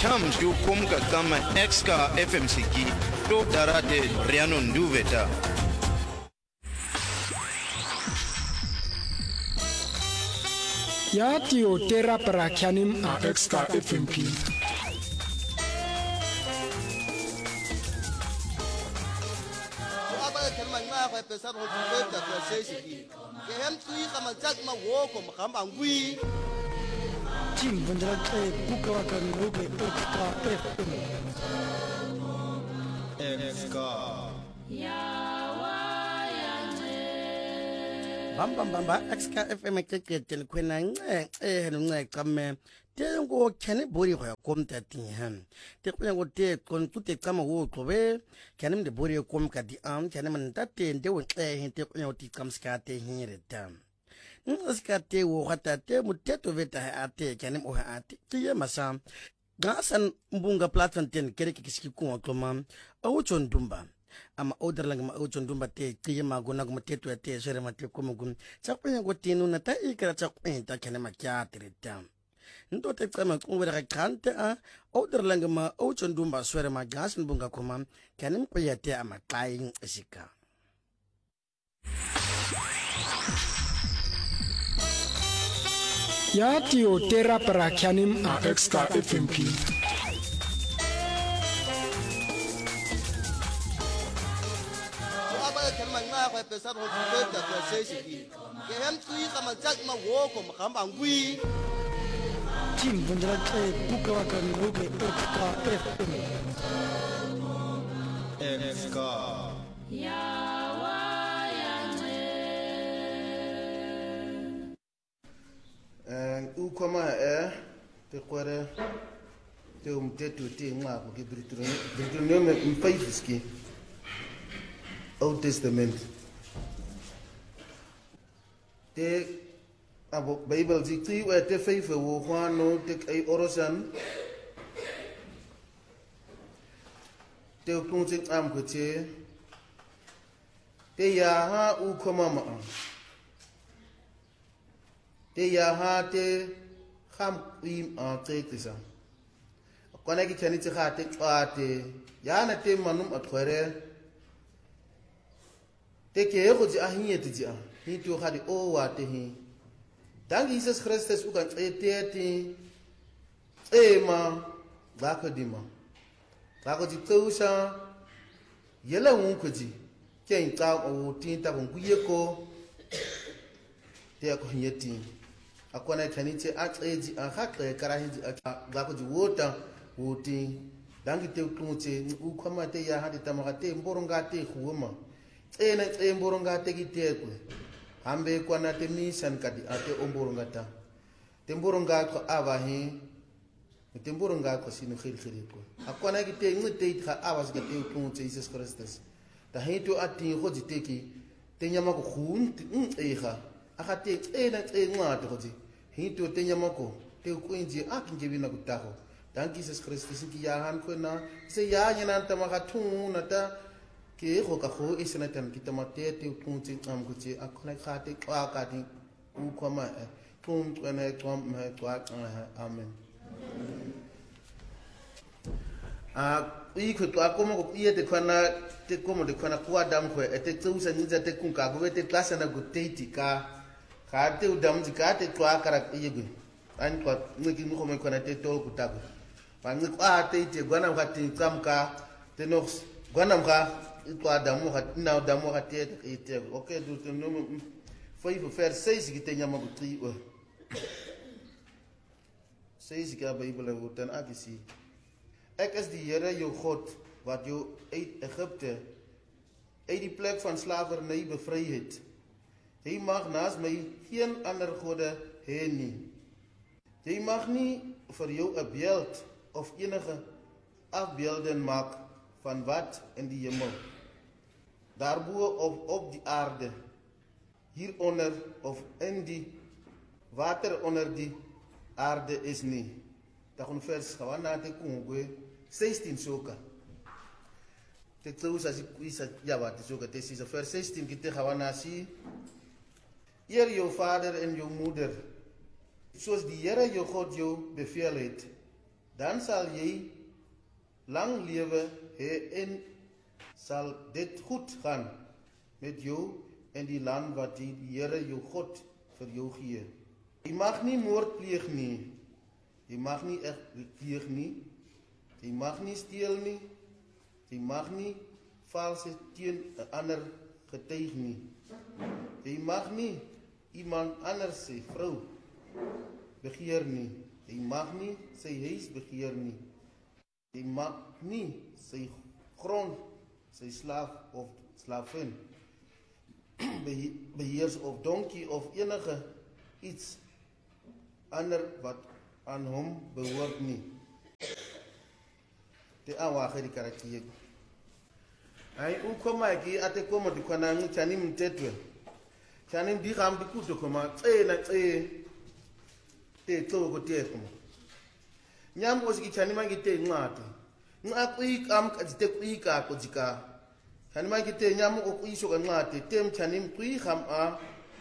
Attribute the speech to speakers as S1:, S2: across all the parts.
S1: Terms you kumka kama exka FMCG to darate Riano Nduveta.
S2: Ya tio tera para kyanim a exka FMP. Tim bendrate buka wakan robe exka FM.
S3: Exka.
S4: Bamba exka FM kekete kwena nce kame tengo kene bori ho komta tin te kwena go te kon tute kama wo kobe kene mde bori kom ka di am kene man tate nde wo te kwena ti kam skate hinreta skate wo hata te muteto veta ate kene mo ate tiye masa gasan mbunga platform ten kere kiski ko koma awuchon dumba ama order lang ma uchon dumba te tiye magona ko teto te sere mate ko mugun chakpenya go tinu na ta ikara chakpenta kene makya treta ndo te kama ko wera kante a order lang ma uchon dumba sere ma gas mbunga koma kene mpo yate ama kain esika
S2: Ya tio tera para kyanim a exka FMP. Tim bendrate buka wakan robe exka FM.
S3: Exka.
S5: U koma te kwere te umtetu te ngwa ko ke Deuteronomy 5 ski Old Testament te abo Bible zi ti we te 5 wo kwano te ai orosan te kunti am ko te ya ha u koma ma te ya ha te kham im a tretisa kwana ki chani te kha te ate ya na te manum atkhwere te ke go ji ahiye te ji a hi to kha di o wa te hi dank Jesus Christus u kan te ma ba ko dima ba ko ji tsusa yela un ko ji ken ta o tin ta ko ye ko te ko yeti akwana kanite atleji akha karahinji akha ji wota wuti dangi te kunche ukhama te ya hadi tamagate mboronga te khuma ena mboronga te kitekwe hambe kwana te mission kadi ate omboronga ta te mboronga ko abahi te mboronga ko sinu khilkhiri ko akwana kite ngite kha abas ke te kunche Jesus Christus ta hito ati khoji teki te nyama ko khun ekha akate ena ngate khoji hito te nyamako te kuinji akinje bina kutaho danki Jesus Christus ki ya han ko na se ya nyana ta makathu na ta ke go ka go isena tan kitamate te kunji am kuji akona khate kwa ka ti u khoma tum tsena tsam me kwa amen iko to akoma ko iye te khona te komo de khona kwa dam ko te tsusa ninja te kunka go te klasa na go teiti ka kate udam jikate kwa kara yego an kwa ngiki ngo me kona te to kutago bangi kwa te te gwana ngati tsamka te no gwana mga kwa damu hat na damu hat te okay du te no foi faire 6 gite nyama gutri 6 ga Bybel woorden agisi ek is die Here jou God wat jou uit Egipte uit die plek van slawerny bevry het. Jy mag naast my geen ander gode hê nie. Jy mag nie vir jou 'n beeld of enige afbeelding maak van wat in die hemel, daarbo of op die aarde, hieronder of in die water onder die aarde is nie. Dagon vers gawana te kungwe 16 soka. Te tsusa isa ya wat soka te sisa vers 16 kite gawana si eer jou vader en jou moeder, soos die Here jou God jou beveel het. dan sal jy lang lewe hê en sal dit goed gaan met jou en die land wat die Here jou God vir jou gee. Jy mag nie moord pleeg nie. Jy mag nie pleeg nie. Jy mag nie steel nie. Jy mag nie valse teen 'n ander getuig nie. Jy mag nie iemand anders se vrou begeer nie. Jy mag nie sy huis begeer nie. Jy mag nie sy grond, sy slaaf of slaafin beheers of donkie of enige iets ander wat aan hom behoort nie. Te awaga di karakter. Ai ukoma ki ate komo di kwana chani mtetwe. Chani di kam di kuto koma na te to te koma. Nyam osiki chani mangi te ngati. Ngakui kam kazite kui ka kozika. Chani mangi te nyam okui shoka ngati tem chani kui kam a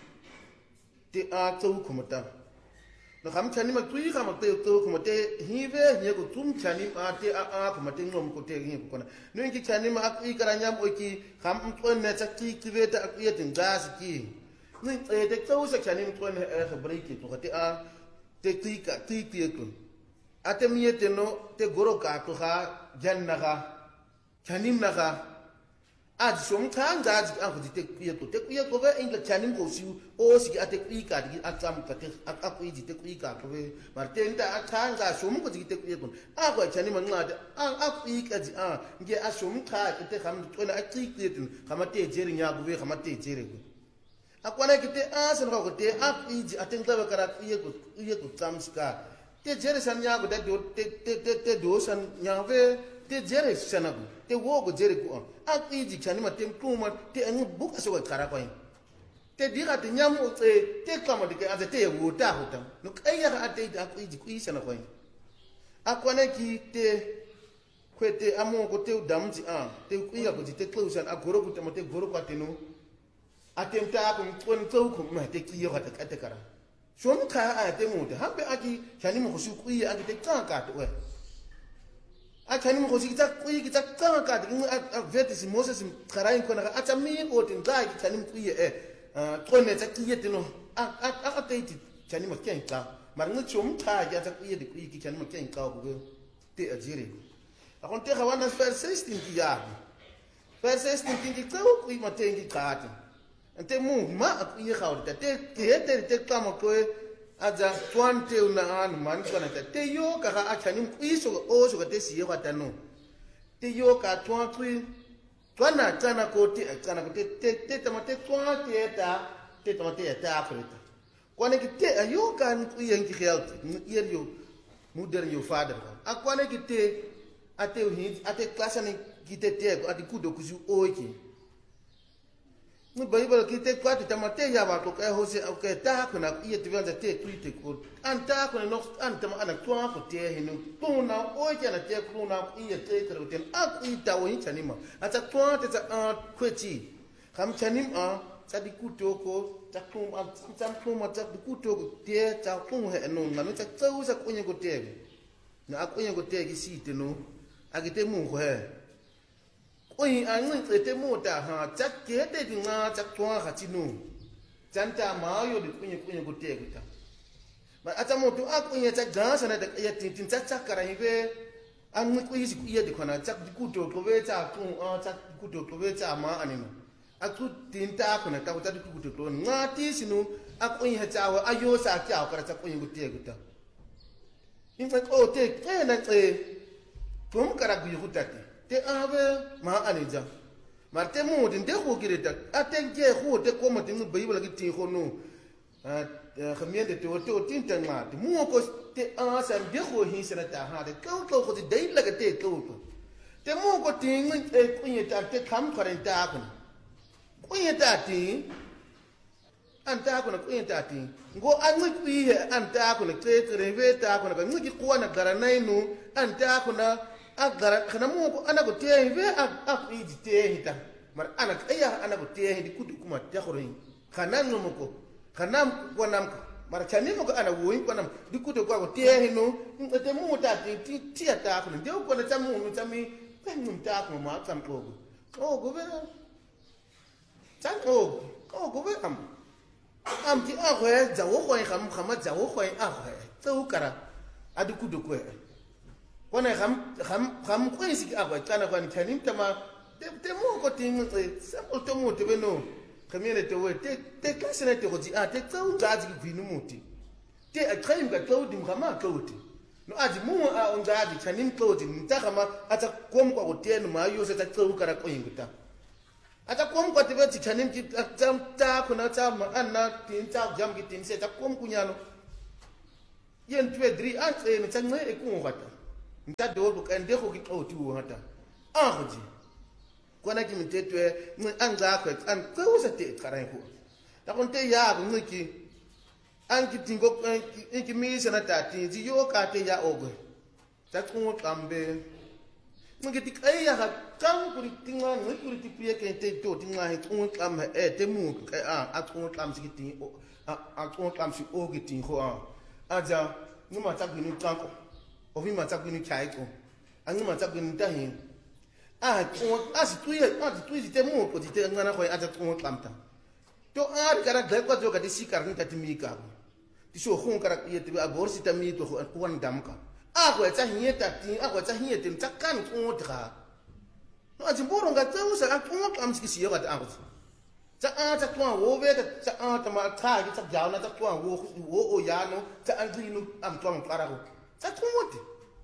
S5: te a to komata. No kam chani ma kui kam te to komate hive nye ko tum chani a te a komate ngom ko te hi ko na. No inki chani ma akui karanyam oki kam mtwen ne chaki kiveta akui te ngas ki. Ni te to sa chani mtwen e khabriki to te a te tika ko. Ate miete no te goro ka to ha janna ga chanim na ga ad som thang ga an ko te kuye ko ve ingla chanim ko siu o si ate kuika di atam ka te akui di te kuika ko ve marten da thang ga som ko di te kuye ko a ko chanim ma de an akui ka di a nge a som tha te kham to na ati kuye khama te jeri nya go ve khama te jeri ko akwana kite a san ko te akui di aten ta kara kuye ko tam ska te jere san nya go te do san nya ve te jere san go te wo go jere ko akui ji chani ma tem kuma te an buka so kara ko te diga te nyam o te kama de ka te wo ta hota no kai ya ate akui ji kui san ko akwana ki te kwete amo ko te dam ji a te kui ya ko ji te close an agoro ko te mo te goro ko te no atemta ko kon ko ma te ki yo ka te kara Som ka a te mo te hambe aki chani mo su kui aki te ka to we. A chani mo si ta kui ki ta ka te a vete si Moses karain ko na a ta mi o te ga ki chani kui to ne ta ki te no a te ti chani mo ken ka mar ngi som ka ya ta kui de kui ki chani mo ken ka ko te a jiri. A kon te ga wana verse 16 ki ya. Verse 16 ki ko kui mo te ngi ka te. Ante mu ma aku ye khawr te kama ko aja twante una an man ko na te yo ka ga achani ku iso o so te si yo ta no te yo ka twana tana ko te tama te twa te tama te ta afrika ko ne ki te yo ka ku ye ngi khelt ye yo mother yo father akwane ki te ate hin ate class ni ki te ko ati kudo kuzu o ki no Bible ki te kwati tamate ya ba ko ka hose o ka ta ko na ie te vanda te tuite ko anta ko no anta ma ana twa ko te hinu tuna o ke na te ko na ie te kro te a ku ta o hincha nima ata twa te ta kweti kam chanim a ta di kuto ko ta kum a ta kum a ta di kuto ko te ta kum he no na ta tsau sa ko nye ko te na a ko nye ko te ki si te no a ki te mu ko he Oi angun te mo ta ha chak ke te dinga chak twa ha chinu chanta ma yo de kunye ko te ko ta ma ata mo to a kunye chak ga sana de ya tin chak kara hibe an ku yisi ku ye de kona chak ku to ko we cha ku chak ku to ko we cha ma anino a ku tin ta ko na ta ta ku to ko nga ti sinu a kunye ha cha wa ayo sa kya ko chak kunye ko te ko ta in fact o te na tum kara ku yu ta te ave ma anija marte mo de ko gireta atenge ko te ko mo tin Bible ki tin ko no khamiende te o tin tan ma te mo ko te asa de ko hin sena ta ha de ko te dai la te ko te mo ko tin e kunyeta te kam 40 ko kunyeta tin anta ko na kunyeta tin ngo anwi kwi he anta ko na te ve ta ko na ngi ko na garanai no anta ko na agara kana mo ko ana ko te ve a idi te hita mar ana aya ana ko te hidi kudu kuma te khoro kana no mo ko kana ko nam mara chanimo ka ana woin kwana dikuto kwa ko tie no te mu ta ti ta ko ndio ko na tamu no tami kan ta ko ma kan ko go be tan go be am ti a ko za wo ko kham za wo ko a ko to kara adikuto ko kwana kham ko isi a ko kana kwana chanim tama te mu ko ting sample to mu te beno kamene te we te kasene te goti a te tsau ngazi kvinu muti te a traim ga tlodi mkhama tlodi no aji mu a ongazi chanim tlodi ntakama ata kom kwa gotenu ma yo se ta tsau kara ko yinguta ata kom kwa te beti chanim ki ta kuna ta ma anna tin ta jam ki tin se ta kom kunyano yen twe dri a tse ne tsangwe e ku ngata nta do bu kan de ko ki tlodi wo hata a goji kwana ki mtetwe anga ko an ko sa te karai ko ta kon te ya bu ki an ki tingo ki mi sana ta ti ji yo ka te ya ogo ta ko tambe ngi ti kai ya ha tam ku tinga ngi ku ti pie ke te to tinga he ko tam e te mu a ko tam si ti a ko tam si o ki tin ko a ja ni ma ta gnu tanko o vi ma ta gnu kai ko an ma ta gnu ta hin si tu te mu ko te ngana ko ata ko tamta to kara dai ko ka disi kar ni tatimika ti so khon kara yete a borsi tami to ko wan damka ko ta hieta ti ko ta hiete ta kan ko tra no ati boro nga tau sa ko am ski si yo ta ko ta to wo ve ta ta ma ta ki ta jauna ta to wo o ya no ta andrino am to am kara ko ta to mote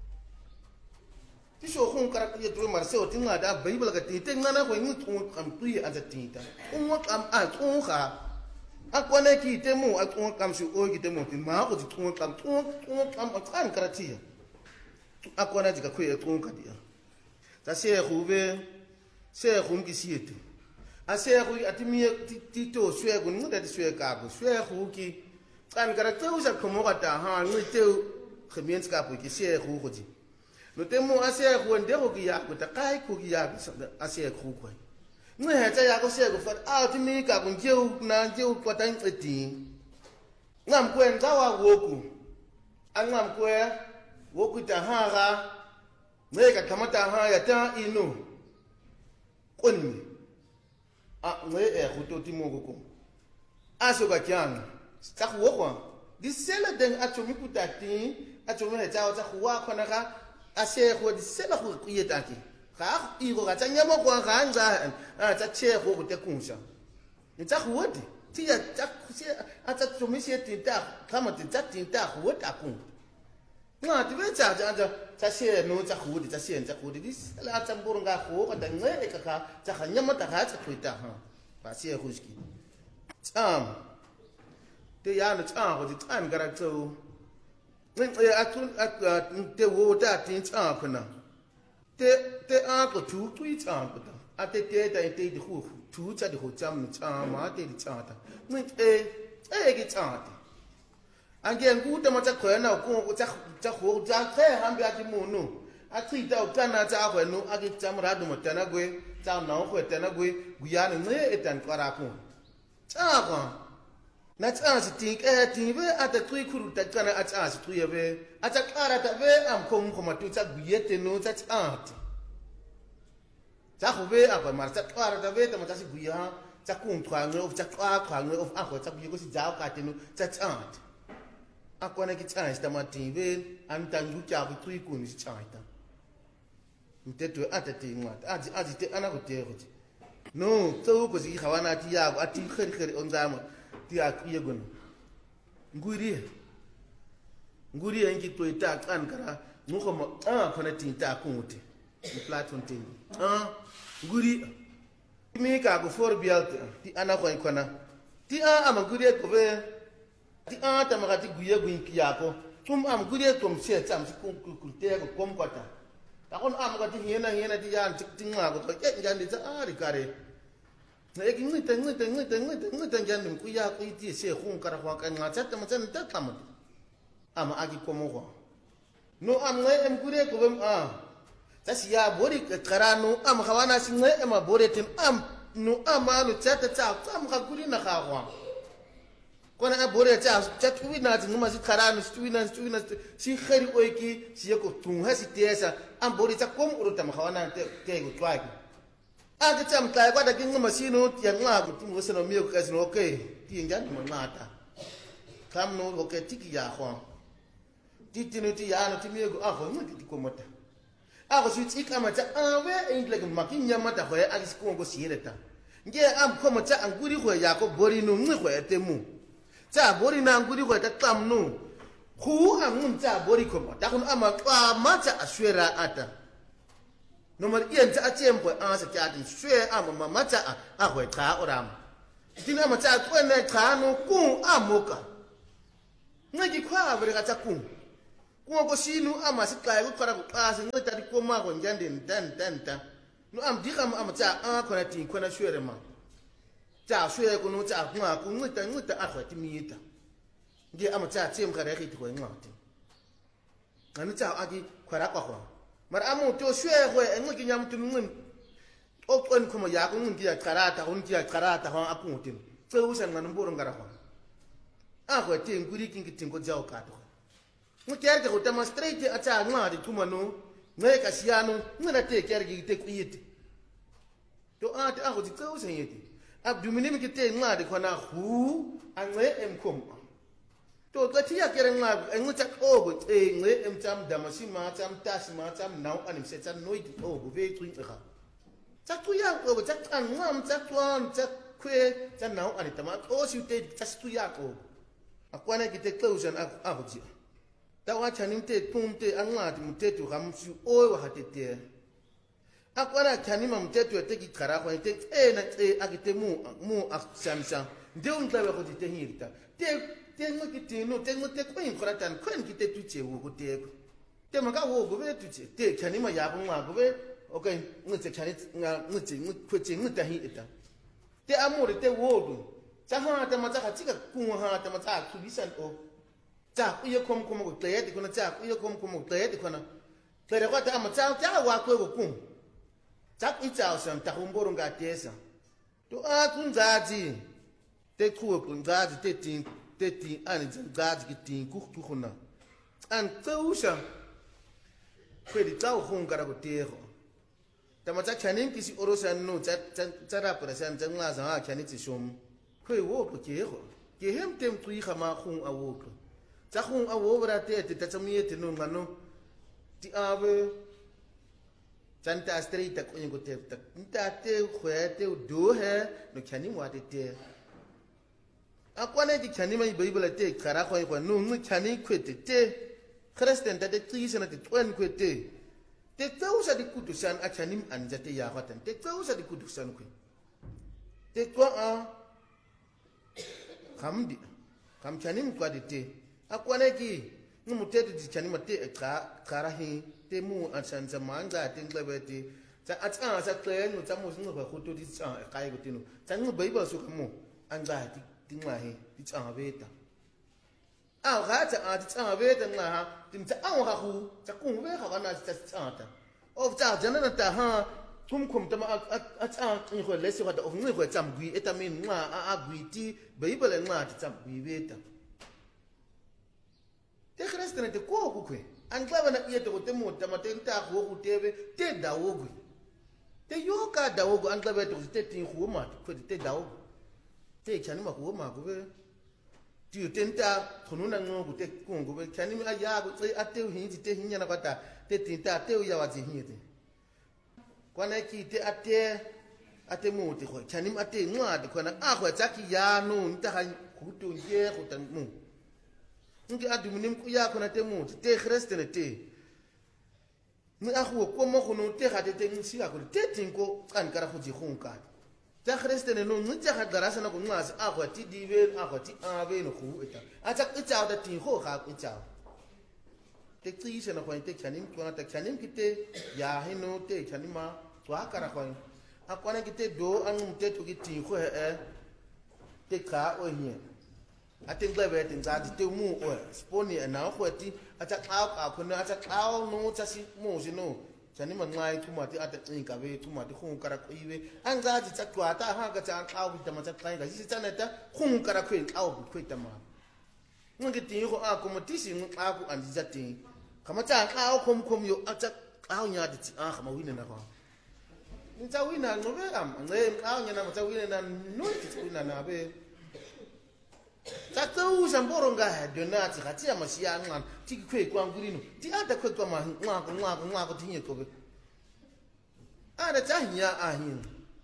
S5: ti so khon kara ye to mar se o tinga da bible ga ti te ngana ko ni to am tu ye aza tinta ko am a ko kha a ko ne ki te mu a ko kam si o ki te mu ti ma ko ti to am a kan kara ti a ko na ji ka ko ye to ka dia ta se khube se khum ki siete a se khu ati mi ti to swe ko ni da ti swe ka ko swe khu ki kan kara te u sa ko mo ka ta ha ni te khemien ska po ki se khu ko ji no temo ase ko ndero ki ya ko ta kai ko ki ya ase ko ko nwe ha ta ya ko se ko fa a ti mi ka ko njeu na njeu ko ta nti ngam ko en dawa woku angam ko woku ta ha ga nwe ka kamata ha ya ta inu konni a nwe ko to ti mo ko aso ka kyang ta ko ko di sela den a to mi ku ta ti a to me ta ta ko wa ko na ka ase go di sela go yeta ki ga iro ga tsanya mo go ga nza ta che go go te kunsa ni tsa go di ti ya tsa a tsa to mi se ti ta kama ti tsa ti ta go ta kun nga ti ve tsa tsa se no tsa go di tsa se tsa go di sela tsa mburu nga go ga da nge ka tsa ga nyama ta ga tsa go ta ha ba se go ski tsam te ya no tsa go di tsam gara tso te wo ta tin cha kana te a ko tu tu cha kana a te te di hu tu cha di ho cham cha ma te di cha ta ni ki cha ta angen ku ta ma cha khwe na ko cha ho cha khe ham bia ti mu no a ti ta ta na cha khwe no a ki cham ra du ma ta na gwe cha na khwe ta na gwe gu ya ne e tan kwa ra ko cha kwa na tsa si ti ve ata tui khuru ta kana a tsa si tui ve ata kara ta ve am khom khoma tu tsa guyete no tsa tsati tsa go ve a ba mar tsa kara ta ve ta ma tsa si guya tsa kung thwa nge of tsa kwa nge of a go tsa guye ko si ja ka te no tsa tsati a kwana ki tsa si ta ma ti ve an ta ngu kya go tui ku ni si tsa ta mteto ata te ngwa aji te ana go te go no tso ko si khawana ti ya go ati kheri on zama ti akriye gon nguri ngi to ita kan kara nguko ma kona tinta kunti ni platon tin nguri mi ka go for bialt ti ana ko kona ti ama nguri ko be ti ta ma ti guye gun kiya ko tum am nguri tom se tam si kun te ko kom kwata ta kon am ko ti hena ti yan ti nga ko ke ngan di za ari kare na e ngi tan jan ku ya ku ti se khun kara khwa kan nga chat ma chan ta tam ama agi ko mo ko no am ngai em gure ko bam ta si ya bori kara no am khawana si ngai em bori tim am no ama no chat ta am ka guri na kha khwa kona a bore tsa tuwina tsi ngoma si kharano tuwina si kheri oiki si yeko tunga si tesa am bore tsa kom uruta makhawana te go twaki a ke tsa mtla kwa da ke ngoma sino ya ngwa ku tungo seno miyo ka sino okay ti ngani mo ngata kam no okay tiki ya khwa titino ti ya no ti miyo go a go ngati ti komota a go si tsika ma tsa a we engle ke makinya mata go ya a si kongo si yereta nge am khoma tsa anguri go ya ko bori no ngwe go etemu tsa bori na nguri go ta tlamno khu amun tsa bori khoma ta kun ama kwa matsa ashwera ata no mar ien tsa atsempo a sa kya din shwe ama matsa a go tha oram tina matsa kwena tha no ku amoka ngeki kwa bere ka tsa ku ko sinu ama siqala kuqala kuqasa nceda dikoma ko njande ntanta no am dikama ama tsa a khona tin khona shwere ma tsa shwere ko no tsa kunga ku nceda a khwa timita nge ama tsa tsim khare khithi ko ncwati ngani tsa aki khwara kwa khwa mara amu to shwere ko enqiki nyamtu ncin oqwen khoma ya ko nciki ya qarata ko nciki ya qarata ha akutin tsewusa ngani mboro ngara khwa a khwa tin kuri kinki tingo jaw kato mukerke go demonstrate ata ngadi tumano ngeka siyano ngina te kerke te kuyiti to ati ago diceusa yeti abdumini mikite ngadi khona hu angwe emkhom to kathi yakere ngadi engutha ogo ngwe emtam damasima tam tasima tam now animsetsa noidi ogo ve twinqa tsakuya ogo tsangam tsatwan tsakwe tsa now anitama o siute tsastuya ogo akwana kite closure ago ji tawa chanim te pumte angati mutetu gamsu o wa hatete akwara chanima mutetu te ki kharako te na te akite mu aksamsa nde undlawe ko te hirta te ngokite no te ngote ko inkoratan ko nkite tuche wo ko te maka wo go be tuche te chanima ya bungwa go be okay ngitse chani ngitse ngitse ngita hita te amore te wo do tsaha ta matsa khatsika kunwa ha ta matsa kubisan o tsa uye kom go tleyedi kona tsa uye kom go tleyedi kona tlere kwa ta amatsa tsa wa ko go kum tsa itsa sam ta humboro nga tesa to a kunzazi te kuwe kunzazi te tin ani zazi ki tin ku khona an tsausha kwedi tsa ho ngara go tero ta matsa chanin kisi orosan no tsa ra presan tsa ngaza ha chani tsishom kwe wo ko kero ke hem tem tui khama khung awo tsa khung awo bra te tsamuye no ngano ti ave tsanta street ta ko te ta te khwete do he no khani wa te akwane ki khani mai bible te khara khwa no ngi khani khwete te christian ta te tsisa na te twen khwete te tsausa di kudusan a khani anja te ya khatan te tsausa di kudusan khwe te kwa a khamdi kam khani mkwa te akwane ki ngumutetu di khani mate khara hi te mu ansanza manga te nglebete tsa atsa sa tleno tsa mo singo ba khuto di tsa kai gutino tsa ngo bible so kamo anga ti ngwahe di tsa beta a ga tsa a ti tsa beta ngaha tim tsa a ga khu tsa ku be ga bana tsa tsata of tsa jana na ta ha kum tama a tsa ngo le se ga of ngo tsa mgui eta min ngwa a gwiti bible ngwa ti tsa mgui beta te christian te ko ku kwe anglaba na iye to te mota matenta go go tebe te dawogo te yoka dawogo anglaba to te tin khuma ko te dawogo te chani ma go ma go be ti tenta khununa ngo te kungo be chani mi aya go tse ate hinji te hinya na kwata te tinta te uya wazi hinyete kwana ki te ate mote go chani ma te ngwa de kwana a go tsaki ya no nta ga kuto nje go tan mo ngi adumunim ku ya kona te muti te christian te ni akhu ko mo khono te ga te ngsi ga ko te tinko kan kara go ji khunka ta christian no ngi ja ga darasa na ko ngasa akhu ti dibe akhu ti abe no khu eta acha itsa da tin ho ga itsa te tsise na ko te chanim ko na te chanim kite ya hino te chanima twa kara ko akwana kite do anu te to kiti ho te ka o hie ating lebe tin za ti mu o sponi na khwati acha ka ka khuna acha ka no cha si mu si no chani mangai tumati ata tsinga we tumati khung kara kwiwe anga ji tsakwa ta ha ga cha tlaw bi tama tsakwa ga ji tsana ta khung kara kwen tlaw bi kwen tama ngi ti go a komotisi ngi a ku andi jati kama cha tlaw khom yo a tsak tlaw nya di a kama wina na ko ni cha wina no be am nge tlaw nya na ma cha wina na no ti wina na be cha tsu san boronga ha de na ti ga ti ma si a ngan ti kwe kwang guri no ti ata kwe kwa ma ngwa ko ti nye ko be ada cha nya a hin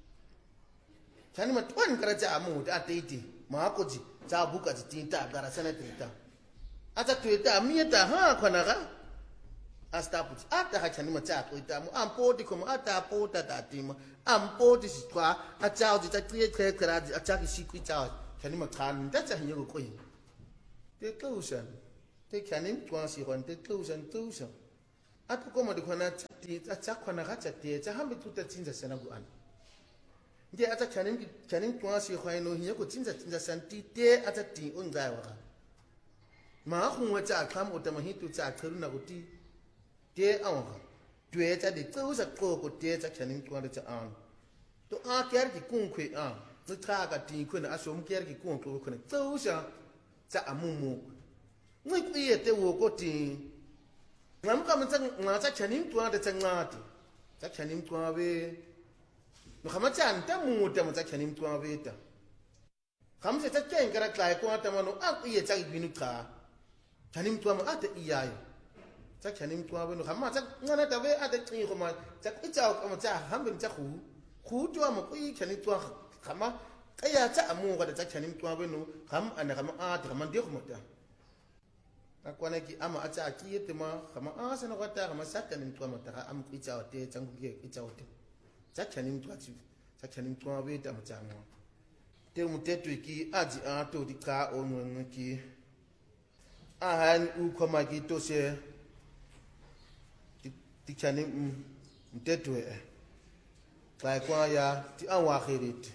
S5: chani ma twan kara cha mu ta ti ma ko ji cha buka ji tin ta gara sana ti ta ata tu ta mi ta ha khona ga asta pu ata ha chani ma cha ko ta mu am po ti ko ma ata po ta ta ti ma am po ti si kwa a cha ji ta ti kre kra ji a cha ki si ku cha chani ma khan ta cha hin yo ko yin te closer te chani kwa si hon te closer ata ko ma di khona ti a cha khona ga cha ti cha ham bi tu ta chin za sana gu an nge ata chanin kwa si khwai no hiya ko tinza san ti te ata ti on ga wa ma khungwa cha kham o ta ma hi tu cha khru na ko ti te aw ga twe cha de tsu sa ko te cha chanin kwa de cha an to a kyar ki kung khwe a nu tra ga ti khwe na asom kyar ki kung ko khwe tsu sa cha amumu ngui kwi te wo ko ti ngam ka ma cha chanin kwa de cha ngati cha chanin kwa we no khama chan ta mu ta ma cha chanim twa veta kham se ta chen kara klai ko ta ma no a ye cha gi nu ka chanim twa ma ata iya cha chanim twa no khama cha ngana ta ve ata chi ko ma cha ku cha ko ma cha ham bin cha khu twa ma ku chanim twa khama kaya cha amu ga cha chanim twa no kham ana khama a ta khama de ko ma ta akwana ki ama acha ki te ma khama a sa no ga ta khama sa chanim twa ma ta am ku cha te chang ku ge cha te chachanim twa be ta mchangwa te mutetu ki aji a to di ka onwe ki a han u koma ki to se ti chanim mutetu e kai kwa ya ti an wa khirit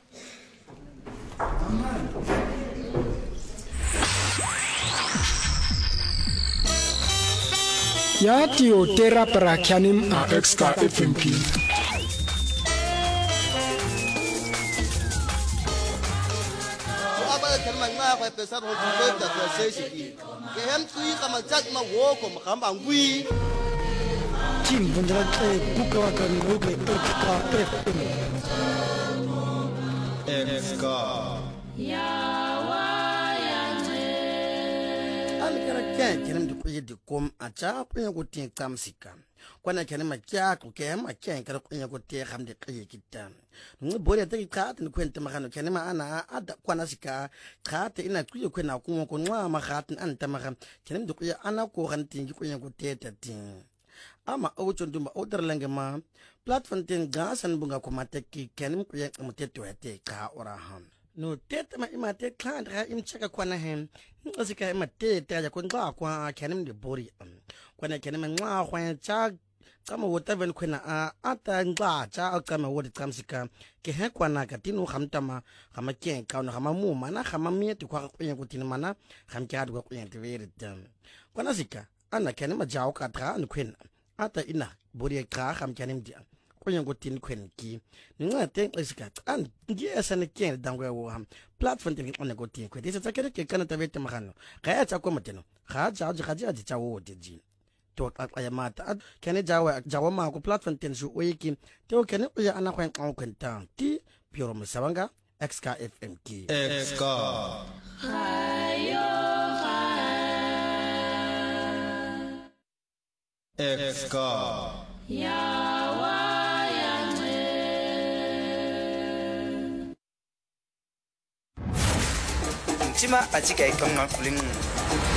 S2: ya tio tera para kyanim a exka FMP
S6: phải phải sao họ phải tập là xây gì cái em tuy cả mà chắc mà vô của mà khám bằng quy
S2: chim vẫn ra buka kan buka
S3: FK
S4: Alkarakan kirim di kuye di kom acha kuye ko tin kamsika kwana kene ma kya ko ke ma kya kara kuye ko te kham de kuye kitan ngi bore ta ka tin kwente ma kanu kene ma ana ada kwana sika ka te ina kuye ko na ko nwa ma khatin an ta ma kene di kuye ana ko kan tin kuye ko te ta tin ama o chondu ma odar lange ma platform tin gasan bunga ko mateki kene kuye mo te to te ka ora ham no tete ma imate klan ra imchaka kwana hem ngasika imate te ya konga kwa kenem de bori kwana kenem ngwa kwa cha kama wota ven kwena ata ngwa cha kama wota kamsika ke he kwana ka tinu khamtama kama ken kauna kama mu mana kama mieti kwa kwenye kutina mana khamkya kwa kwenye tvere tam kwana sika ana kenem jaw ka tra an kwena ata ina bori ka khamkenem dia kwenye kutin kwen ki nga te sika an ngie sana ken dangwe wo ham platform te on go tin kwen tisa takere ke kana tavete makano kaya cha ko mateno khaja ji cha wo de ji to aya mata kene jawa ma ko platform ten su wiki to kene ya ana kwen on kwen ta ti pure musabanga XK FM ki
S3: FK FK
S1: Chima achika ikanga kuling